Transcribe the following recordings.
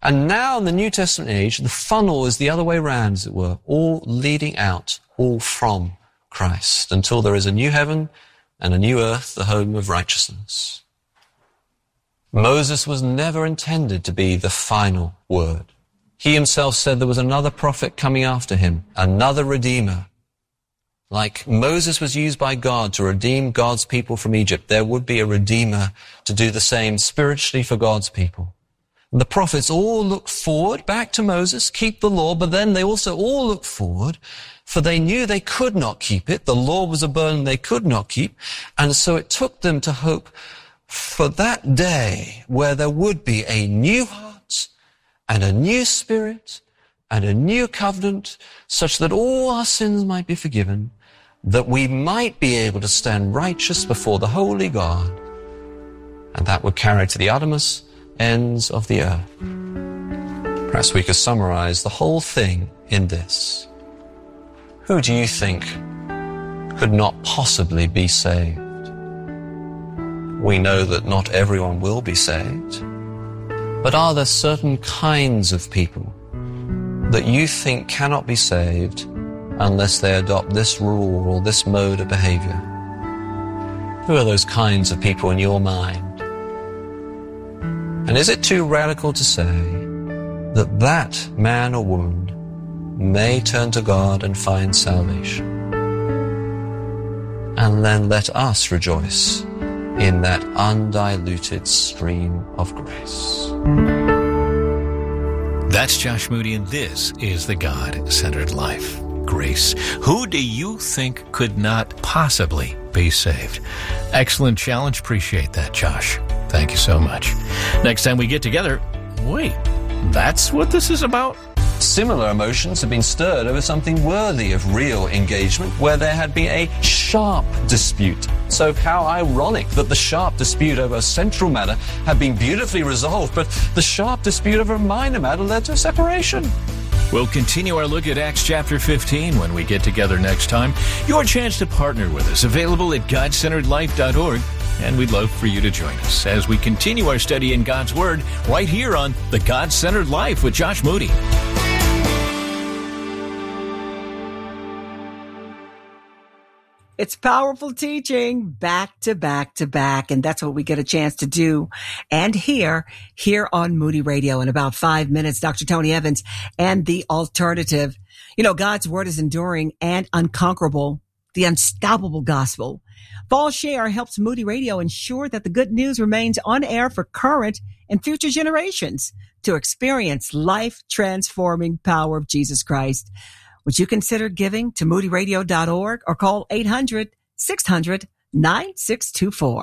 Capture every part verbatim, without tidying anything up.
And now in the New Testament age, the funnel is the other way around, as it were, all leading out, all from Christ, until there is a new heaven and a new earth, the home of righteousness. Moses was never intended to be the final word. He himself said there was another prophet coming after him, another redeemer. Like Moses was used by God to redeem God's people from Egypt, there would be a redeemer to do the same spiritually for God's people. The prophets all looked forward back to Moses, keep the law, but then they also all looked forward, for they knew they could not keep it. The law was a burden they could not keep, and so it took them to hope for that day where there would be a new heart and a new spirit and a new covenant, such that all our sins might be forgiven, that we might be able to stand righteous before the holy God, and that would carry to the uttermost ends of the earth. Perhaps we could summarize the whole thing in this. Who do you think could not possibly be saved? We know that not everyone will be saved, but are there certain kinds of people that you think cannot be saved unless they adopt this rule or this mode of behavior? Who are those kinds of people in your mind? And is it too radical to say that that man or woman may turn to God and find salvation? And then let us rejoice in that undiluted stream of grace. That's Josh Moody, and this is the God-Centered Life. Grace. Who do you think could not possibly be saved? Excellent challenge. Appreciate that, Josh. Thank you so much. Next time we get together, wait, that's what this is about? Similar emotions have been stirred over something worthy of real engagement, where there had been a sharp dispute. So how ironic that the sharp dispute over a central matter had been beautifully resolved, but the sharp dispute over a minor matter led to a separation. We'll continue our look at Acts chapter fifteen when we get together next time. Your chance to partner with us, available at God Centered Life dot org. And we'd love for you to join us as we continue our study in God's Word right here on The God-Centered Life with Josh Moody. It's powerful teaching back to back to back. And that's what we get a chance to do and hear here on Moody Radio. In about five minutes, Doctor Tony Evans and The Alternative. You know, God's Word is enduring and unconquerable, the unstoppable gospel. Fall Share helps Moody Radio ensure that the good news remains on air for current and future generations to experience life-transforming power of Jesus Christ. Would you consider giving to moody radio dot org or call eight hundred, six hundred, nine six two four.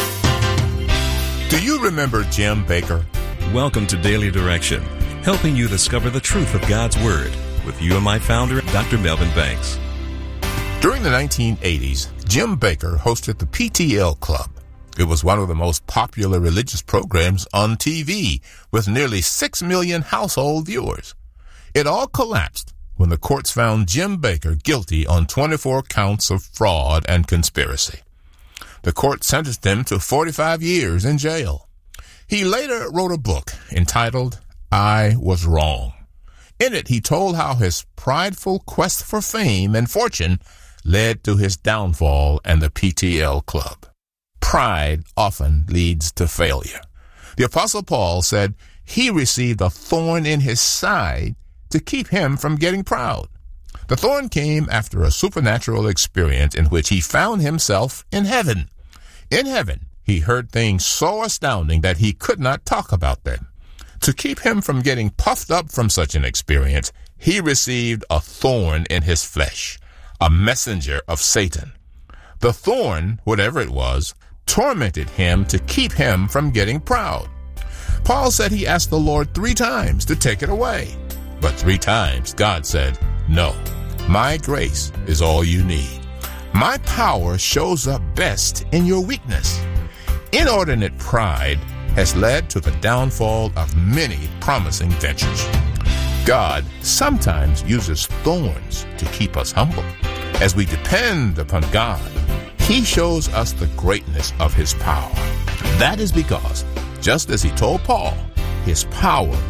Do you remember Jim Bakker? Welcome to Daily Direction, helping you discover the truth of God's Word with you and my founder, Doctor Melvin Banks. During the nineteen eighties, Jim Bakker hosted the P T L Club. It was one of the most popular religious programs on T V, with nearly six million household viewers. It all collapsed when the courts found Jim Bakker guilty on twenty-four counts of fraud and conspiracy. The court sentenced him to forty-five years in jail. He later wrote a book entitled, I Was Wrong. In it, he told how his prideful quest for fame and fortune led to his downfall and the P T L Club. Pride often leads to failure. The Apostle Paul said he received a thorn in his side to keep him from getting proud. The thorn came after a supernatural experience in which he found himself in heaven. In heaven, he heard things so astounding that he could not talk about them. To keep him from getting puffed up from such an experience, he received a thorn in his flesh, a messenger of Satan. The thorn, whatever it was, tormented him to keep him from getting proud. Paul said he asked the Lord three times to take it away. But three times God said, no, my grace is all you need. My power shows up best in your weakness. Inordinate pride has led to the downfall of many promising ventures. God sometimes uses thorns to keep us humble. As we depend upon God, He shows us the greatness of His power. That is because, just as He told Paul, His power